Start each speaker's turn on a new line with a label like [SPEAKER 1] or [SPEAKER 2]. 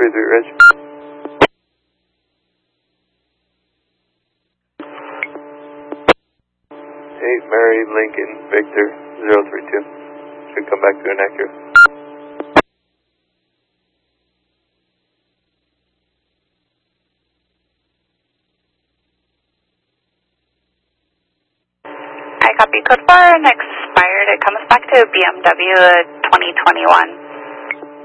[SPEAKER 1] 033, Reg. 8 Mary Lincoln Victor 032. Should come back to an accurate.
[SPEAKER 2] I copy code 4 and expired. It comes back to BMW 2021.